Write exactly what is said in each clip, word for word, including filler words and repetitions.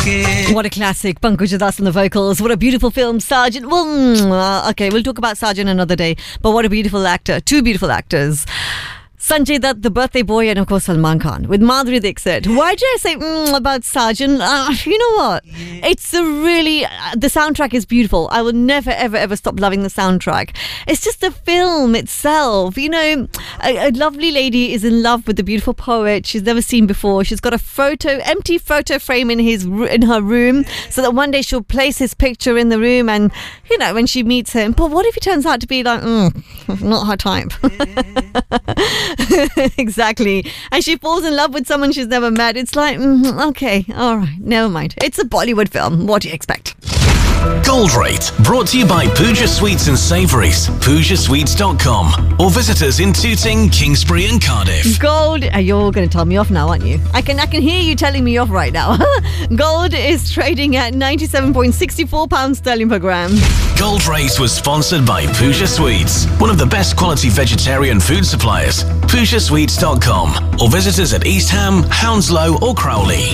What a classic. Pankaj Udas on the vocals. What a beautiful film. Sergeant. Well, okay, we'll talk about Sergeant another day. But what a beautiful actor. Two beautiful actors. Sanjay Dutt, the birthday boy, and of course Salman Khan with Madhuri Dixit. Why did I say mm, about Sergeant? Uh, you know what? It's a really... Uh, the soundtrack is beautiful. I will never, ever, ever stop loving the soundtrack. It's just the film itself. You know, a, a lovely lady is in love with a beautiful poet she's never seen before. She's got a photo, empty photo frame in his in her room so that one day she'll place his picture in the room and, you know, when she meets him. But what if he turns out to be like, mm, not her type? Exactly. And she falls in love with someone she's never met. It's like, mm, okay, all right, never mind. It's a Bollywood film. What do you expect? Gold Rate, brought to you by Pooja Sweets and Savouries, pooja sweets dot com, or visit us in Tooting, Kingsbury and Cardiff. Gold, uh, you're going to tell me off now, aren't you? I can I can hear you telling me off right now. Gold is trading at ninety-seven point six four pounds sterling per gram. Gold Rate was sponsored by Pooja Sweets, one of the best quality vegetarian food suppliers, pooja sweets dot com, or visit us at East Ham, Hounslow or Crowley.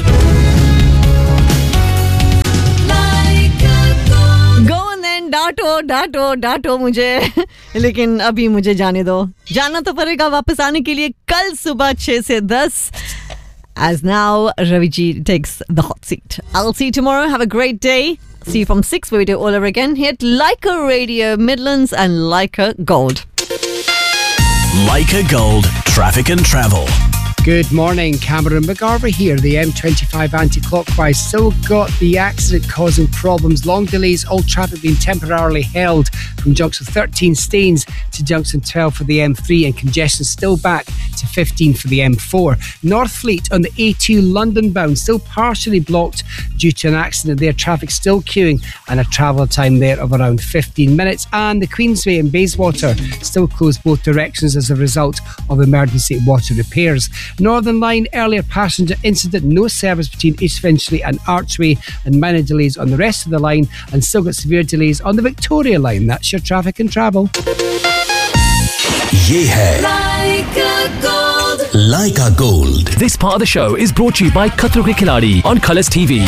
डांटो डांटो डांटो मुझे लेकिन अभी मुझे जाने दो जाना तो पड़ेगा वापस आने के लिए कल सुबह छह से दस as now Ravi Ji takes the hot seat. I'll see you tomorrow. Have a great day. See you from six where we do it all over again here at Leica Radio Midlands and Leica Gold. Leica Gold, traffic and travel. Good morning, Cameron McGarver here. The M twenty-five anti-clockwise still got the accident causing problems. Long delays, all traffic being temporarily held from junction thirteen Staines to junction twelve for the M three, and congestion still back to fifteen for the M four. Northfleet on the A two London bound still partially blocked due to an accident there. Traffic still queuing and a travel time there of around fifteen minutes. And the Queensway and Bayswater still closed both directions as a result of emergency water repairs. Northern Line, earlier passenger incident, no service between East Finchley and Archway, and minor delays on the rest of the line, and still got severe delays on the Victoria line. That's your traffic and travel. Ye hai Leica Gold. Leica Gold. This part of the show is brought to you by Khatro Ke Khiladi on Colours T V.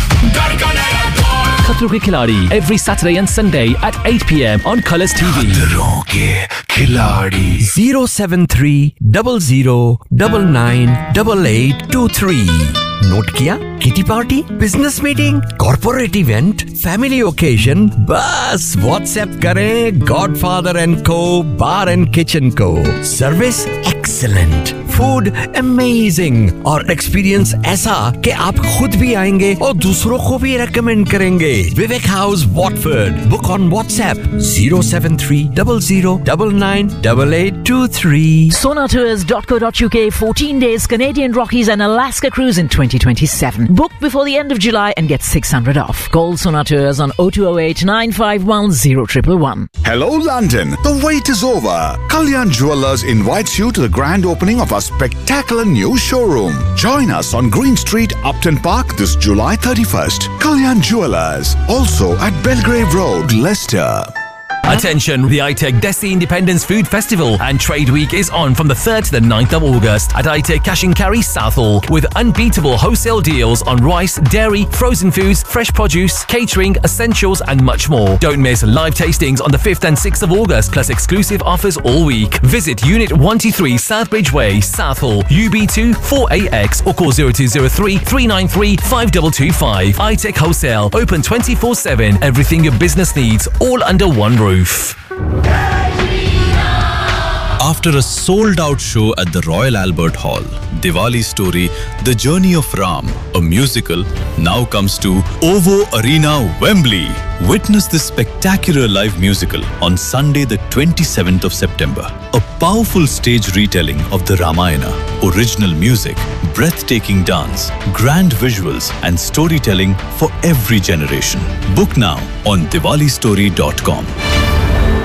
Khatro Ke Khiladi every Saturday and Sunday at eight p.m. on Colours T V. Khatro Ke Khiladi. zero seven three zero zero nine nine eight eight two three. Note किया? Kitty party, business meeting, corporate event, family occasion, बस WhatsApp करें godfather and को बार and kitchen को. Service excellent, food amazing और experience ऐसा कि आप खुद भी आएंगे और दूसरों को भी रेकमेंड करेंगे. विवेक house Watford. Book on WhatsApp zero seven three zero zero nine nine eight eight two three. Sona Tours dot co dot uk. fourteen days Canadian Rockies and Alaska cruise in twenty twenty-seven. Book before the end of July and get six hundred off. Call Sona Tours on oh two oh eight nine five one oh one one one. Hello London, the wait is over. Kalyan Jewellers invites you to the grand opening of our spectacular new showroom. Join us on Green Street, Upton Park this July thirty-first. Kalyan Jewellers, also at Belgrave Road, Leicester. Attention, the I TEC Desi Independence Food Festival and Trade Week is on from the third to the ninth of August at I TEC Cash and Carry Southall, with unbeatable wholesale deals on rice, dairy, frozen foods, fresh produce, catering, essentials and much more. Don't miss live tastings on the fifth and sixth of August, plus exclusive offers all week. Visit Unit one two three Southbridge Way, Southall, U B two four A X, or call zero two zero three three nine three five two two five. I TEC Wholesale, open twenty-four seven. Everything your business needs, all under one roof. After a sold-out show at the Royal Albert Hall, Diwali Story, The Journey of Ram, a musical, now comes to OVO Arena, Wembley. Witness this spectacular live musical on Sunday the twenty-seventh of September. A powerful stage retelling of the Ramayana, original music, breathtaking dance, grand visuals and storytelling for every generation. Book now on diwali story dot com.